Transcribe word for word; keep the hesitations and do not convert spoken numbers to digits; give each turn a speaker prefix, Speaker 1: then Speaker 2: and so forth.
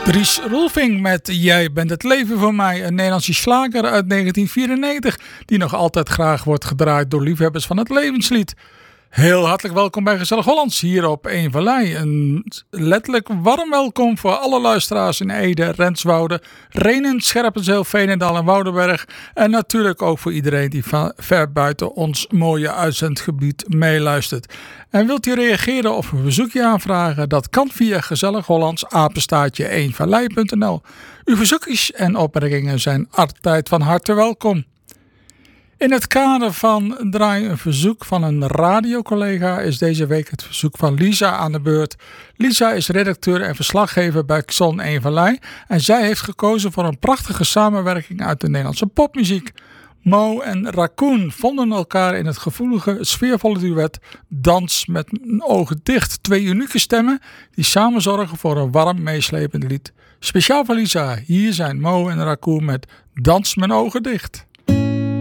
Speaker 1: Dries Roelvink met Jij bent het leven voor mij, een Nederlandse slager uit negentien vierennegentig die nog altijd graag wordt gedraaid door liefhebbers van het levenslied. Heel hartelijk welkom bij Gezellig Hollands hier op Eén Vallei. Een letterlijk warm welkom voor alle luisteraars in Ede, Renswoude, Rhenen, Scherpenzeel, Veenendaal en Woudenberg. En natuurlijk ook voor iedereen die van ver buiten ons mooie uitzendgebied meeluistert. En wilt u reageren of een verzoekje aanvragen? Dat kan via Gezellig Hollands apenstaartje eenvallei punt n l. Uw verzoekjes en opmerkingen zijn altijd van harte welkom. In het kader van Draai een verzoek van een radiocollega is deze week het verzoek van Lisa aan de beurt. Lisa is redacteur en verslaggever bij X O N Eén Vallei en zij heeft gekozen voor een prachtige samenwerking uit de Nederlandse popmuziek. Mo en Raccoon vonden elkaar in het gevoelige, sfeervolle duet Dans met mijn ogen dicht. Twee unieke stemmen die samen zorgen voor een warm meeslepend lied. Speciaal voor Lisa, hier zijn Mo en Raccoon met Dans mijn ogen dicht.